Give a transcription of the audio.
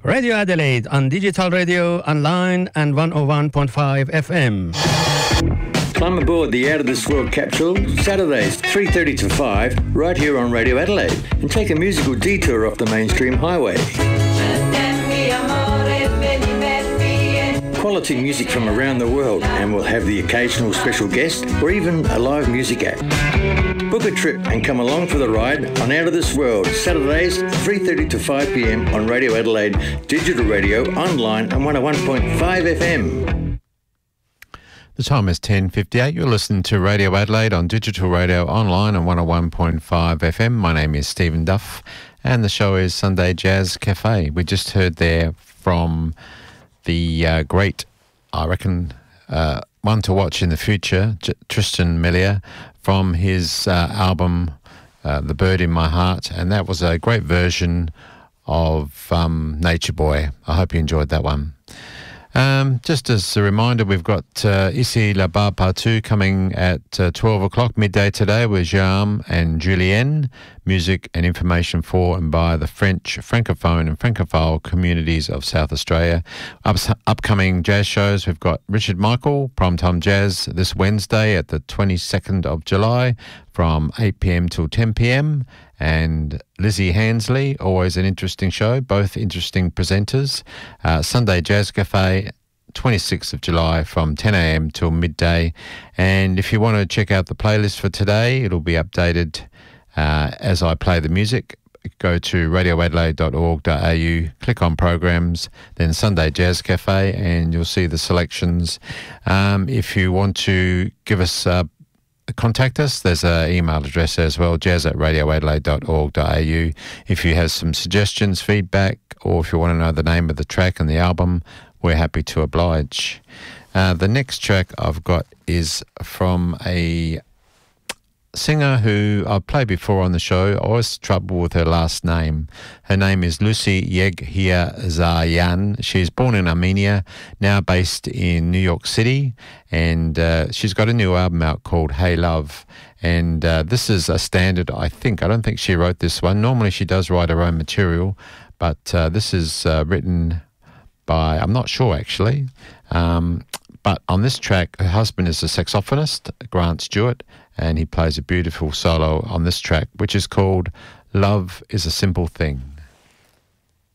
Radio Adelaide on digital radio, online and 101.5 FM. Climb aboard the Out of This World capsule, Saturdays 3:30 to 5, right here on Radio Adelaide, and take a musical detour off the mainstream highway. Quality music from around the world, and we'll have the occasional special guest or even a live music act. Book a trip and come along for the ride on Out of This World, Saturdays 3:30 to 5 p.m. on Radio Adelaide, digital radio, online and 101.5 FM. The time is 10:58. You're listening to Radio Adelaide on digital radio, online and 101.5 FM. My name is Stephen Duff and the show is Sunday Jazz Cafe. We just heard there from the great, I reckon, one to watch in the future, Tristan Melia, from his album The Bird in My Heart, and that was a great version of Nature Boy. I hope you enjoyed that one. Just as a reminder, we've got Ici La Bar Partout coming at 12 o'clock midday today with Jean and Julienne. Music and information for and by the French, Francophone and Francophile communities of South Australia. Upcoming jazz shows, we've got Richard Michael, Primetime Jazz, this Wednesday at the 22nd of July from 8 p.m. till 10 p.m. And Lizzie Hansley, always an interesting show, both interesting presenters. Sunday Jazz Cafe, 26th of July from 10 a.m. till midday. And if you want to check out the playlist for today, it'll be updated as I play the music. Go to radioadelaide.org.au, click on programs, then Sunday Jazz Cafe, and you'll see the selections. If you want to give us contact us, there's an email address as well, jazz@radioadelaide.org.au. If you have some suggestions, feedback, or if you want to know the name of the track and the album, we're happy to oblige. The next track I've got is from a singer who I've played before on the show. I always trouble with her last name. Her name is Lucy Yeghirzayan. She's born in Armenia, now based in New York City, and she's got a new album out called Hey Love. And this is a standard, I think. I don't think she wrote this one. Normally she does write her own material, but this is written by, I'm not sure actually, but on this track, her husband is a saxophonist, Grant Stewart, and he plays a beautiful solo on this track, which is called Love is a Simple Thing.